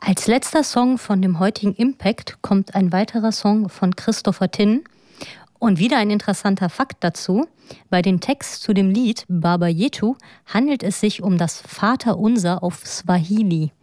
Als letzter Song von dem heutigen Impact kommt ein weiterer Song von Christopher Tin. Und wieder ein interessanter Fakt dazu: Bei dem Text zu dem Lied Baba Yetu handelt es sich um das Vaterunser auf Swahili.